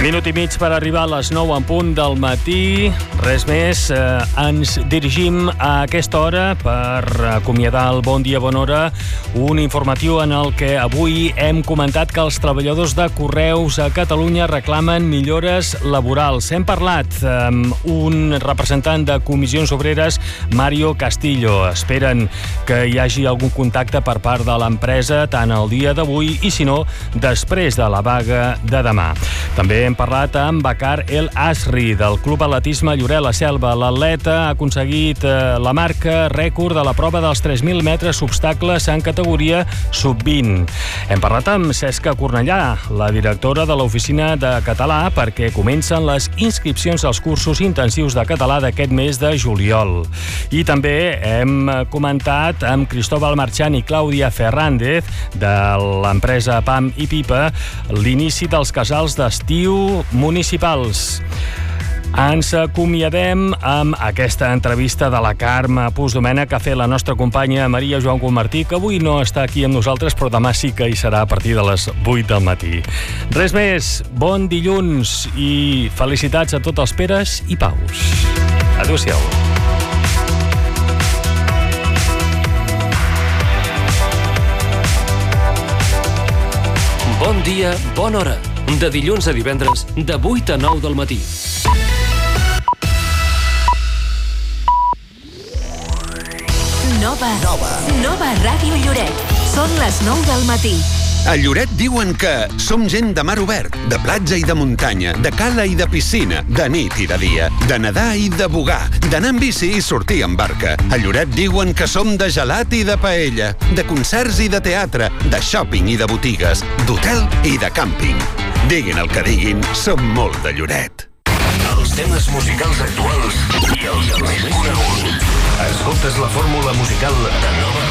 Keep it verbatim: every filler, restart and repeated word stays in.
Minut i mig per arribar a les nou en punt del matí. Res més, eh, ens dirigim a aquesta hora per acomiadar el Bon Dia, Bona Hora, un informatiu en el que avui hem comentat que els treballadors de Correus a Catalunya reclamen millores laborals. Hem parlat amb un representant de Comissions Obreres, Mario Castillo. Esperen que hi hagi algun contacte per part de l'empresa tant el dia d'avui i, si no, després de la vaga de demà. També hem parlat amb Bakar El Asri, del Club Atletisme Lloret la Selva. L'atleta ha aconseguit eh, la marca rècord de la prova dels tres mil metres obstacles en categoria sub vint. Hem parlat amb Cesca Cornellà, la directora de l'Oficina de Català, perquè comencen les inscripcions als cursos intensius de català d'aquest mes de juliol. I també hem comentat amb Cristóbal Marchán i Clàudia Fernández, de l'empresa Pam i Pipa, l'inici dels casals d'estiu municipals. Ens acomiadem amb aquesta entrevista de la Carme Puigdomènech que ha fet la nostra companya Maria Joan Convertí, que avui no està aquí amb nosaltres, però demà sí que hi serà a partir de les vuit del matí. Res més, bon dilluns i felicitats a tots els Peres i Paus. Adéu-siau. Bon dia, bona hora. De dilluns a divendres, de vuit a nou del matí. Nova. Nova. Nova Ràdio Lloret. Són les nou del matí. A Lloret diuen que som gent de mar obert, de platja i de muntanya, de cala i de piscina, de nit i de dia, de nedar i de bugar, d'anar amb bici i sortir amb barca. A Lloret diuen que som de gelat i de paella, de concerts i de teatre, de shopping i de botigues, d'hotel i de càmping. Diguin el que diguin, som molt de Lloret. Els temes musicals actuals i els més coneguts. Escoltes la fórmula musical de Nova